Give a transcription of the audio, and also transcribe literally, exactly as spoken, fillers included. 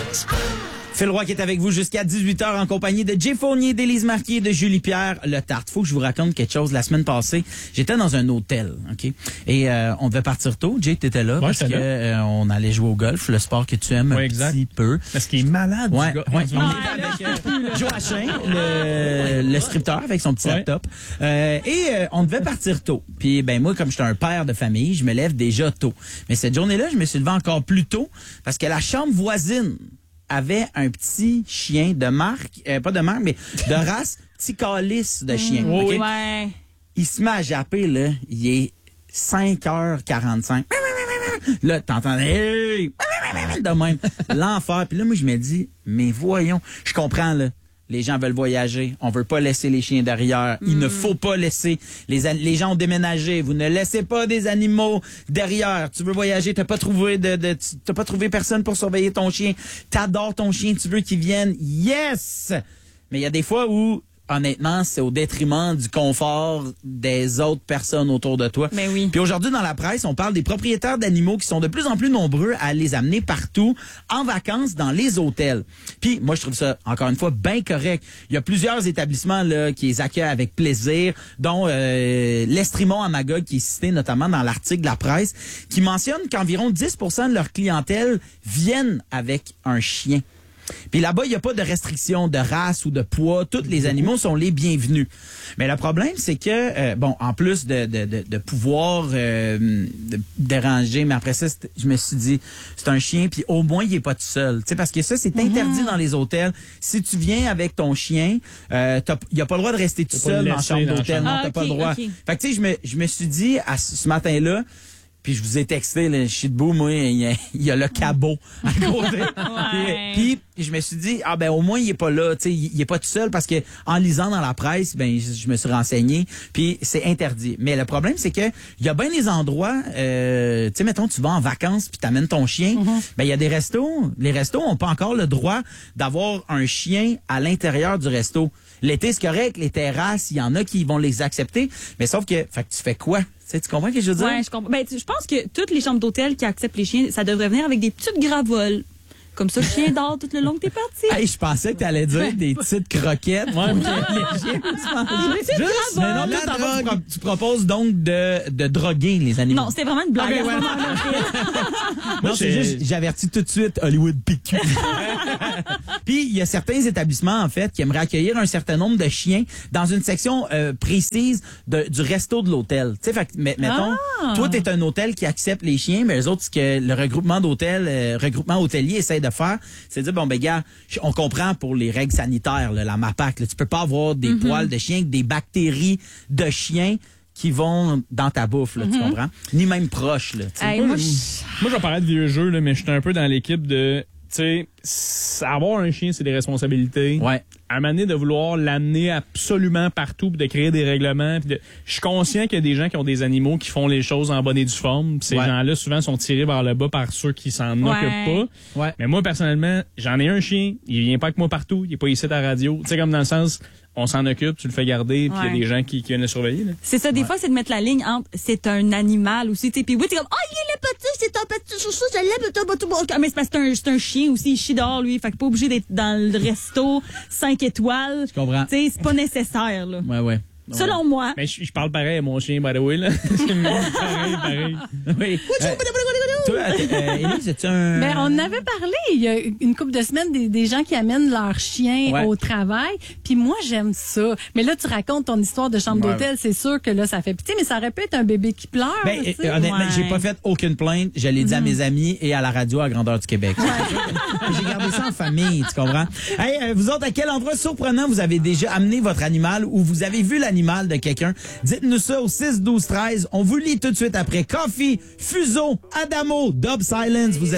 Phil Roy qui est avec vous jusqu'à dix-huit heures en compagnie de Jay Fournier, d'Élise Marquis et de Julie Pierre Le Tarte. Faut que je vous raconte quelque chose. La semaine passée, j'étais dans un hôtel, ok, et euh, on devait partir tôt. Jay, t'étais là ouais, parce que euh, on allait jouer au golf, le sport que tu aimes ouais, un exact. petit peu. Parce qu'il est malade. Ouais, du gars. ouais. On était avec euh, Joachim, le, le scripteur avec son petit ouais. laptop, euh, et euh, on devait partir tôt. Puis ben moi, comme j'étais un père de famille, je me lève déjà tôt. Mais cette journée-là, je me suis levé encore plus tôt parce que la chambre voisine avait un petit chien de marque, euh, pas de marque, mais de race, petit calice de chien. Mmh, okay? Ouais. Il se met à japper, là, il est cinq heures quarante-cinq. Là, t'entends, hey! De même, l'enfer. Puis là, moi, je me dis, mais voyons, je comprends, là. Les gens veulent voyager. On veut pas laisser les chiens derrière. Il mm. ne faut pas laisser. Les, les gens ont déménagé. Vous ne laissez pas des animaux derrière. Tu veux voyager, t'as pas trouvé de, de t'as pas trouvé personne pour surveiller ton chien. T'adores ton chien, tu veux qu'il vienne. Yes! Mais il y a des fois où, honnêtement, c'est au détriment du confort des autres personnes autour de toi. Mais oui. Puis aujourd'hui, dans la presse, on parle des propriétaires d'animaux qui sont de plus en plus nombreux à les amener partout en vacances dans les hôtels. Puis moi, je trouve ça, encore une fois, bien correct. Il y a plusieurs établissements là qui les accueillent avec plaisir, dont euh, l'Estrimont à Magog, qui est cité notamment dans l'article de la presse, qui mentionne qu'environ dix pour cent de leur clientèle viennent avec un chien. Puis là-bas, il n'y a pas de restriction de race ou de poids. Tous les animaux sont les bienvenus. Mais le problème, c'est que, euh, bon, en plus de, de, de, de pouvoir euh, de déranger, mais après ça, je me suis dit, c'est un chien, puis au moins, il n'est pas tout seul. Tu sais, parce que ça, c'est interdit mm-hmm. dans les hôtels. Si tu viens avec ton chien, euh, il n'y a pas le droit de rester tout seul dans la chambre d'hôtel. Non, ah, t'as okay, pas le droit. Okay. Fait que, tu sais, je me, je me suis dit, à, ce matin-là, puis je vous ai texté, là, je suis debout, moi, il y a, il y a le cabot à côté. Ouais. Puis, puis je me suis dit, ah ben au moins il est pas là, tu sais, il, il est pas tout seul parce que en lisant dans la presse, ben je, je me suis renseigné, puis c'est interdit. Mais le problème c'est que il y a bien des endroits, euh, tu sais, mettons tu vas en vacances puis t'amènes ton chien, mm-hmm. ben il y a des restos, les restos ont pas encore le droit d'avoir un chien à l'intérieur du resto. L'été c'est correct, les terrasses, il y en a qui vont les accepter, mais sauf que, fait que tu fais quoi? Tu comprends ce que je veux dire? Oui, je comprends. Ben, je pense que toutes les chambres d'hôtel qui acceptent les chiens, ça devrait venir avec des petites gravoles. Comme ça, le chien dort tout le long que t'es parti. Hey, je pensais que t'allais dire des petites croquettes pour que les chiens puissent manger. Juste, mais non, là, tu, tu proposes donc de, de droguer les animaux. Non, c'était vraiment une blague. Okay, ouais. Non, c'est juste, j'avertis tout de suite Hollywood P Q. Puis, il y a certains établissements, en fait, qui aimeraient accueillir un certain nombre de chiens dans une section euh, précise de, du resto de l'hôtel. Tu sais, fait que, mettons, ah. toi, t'es un hôtel qui accepte les chiens, mais les autres, ce que le regroupement d'hôtels, euh, regroupement hôtelier essaie de faire, c'est de dire, bon, ben, gars, on comprend pour les règles sanitaires, là, la MAPAC, là, tu peux pas avoir des mm-hmm. poils de chien, des bactéries de chiens qui vont dans ta bouffe, là, mm-hmm. tu comprends? Ni même proche, là. Hey, moi, moi, je... moi, je vais parler de vieux jeux, là, mais j'étais un peu dans l'équipe de, tu sais, avoir un chien, c'est des responsabilités. Ouais. À un moment donné, de vouloir l'amener absolument partout, puis de créer des règlements. Puis de... Je suis conscient qu'il y a des gens qui ont des animaux qui font les choses en bonne et due forme. Puis ces ouais. gens-là, souvent, sont tirés vers le bas par ceux qui s'en ouais. occupent pas. Ouais. Mais moi, personnellement, j'en ai un chien. Il vient pas avec moi partout. Il est pas ici à la radio. Tu sais, comme dans le sens... on s'en occupe, tu le fais garder, puis il ouais. y a des gens qui, qui viennent le surveiller. Là. C'est ça, des ouais. fois, c'est de mettre la ligne entre c'est un animal aussi, tu sais, puis oui, t'es comme, oh, il est le petit, c'est un petit chouchou, je l'aime, tout, tout, tout. Mais c'est parce que c'est un, c'est un chien aussi, il chie dehors, lui, fait que pas obligé d'être dans le resto cinq étoiles. Je comprends. Tu sais, c'est pas nécessaire, là. Ouais, ouais. Selon moi. Mais je, je parle pareil à mon chien, by the way, là. pareil, pareil. Oui. Euh, toi, euh, Élise, c'est-tu un... Ben, on en avait parlé il y a une couple de semaines des, des gens qui amènent leur chien ouais. au travail. Puis moi, j'aime ça. Mais là, tu racontes ton histoire de chambre ouais. d'hôtel. C'est sûr que là, ça fait pitié, mais ça aurait pu être un bébé qui pleure. Ben, euh, honnêtement, ouais. j'ai pas fait aucune plainte. Je l'ai dit mm-hmm. à mes amis et à la radio à Grandeur du Québec. Ouais. J'ai gardé ça en famille, tu comprends? Hey, euh, vous autres, à quel endroit surprenant vous avez déjà amené votre animal ou vous avez vu l'animal de quelqu'un? Dites-nous ça au six douze treize. On vous lit tout de suite après. Coffee, Fuseau, Adamo, Dub Silence. Vous êtes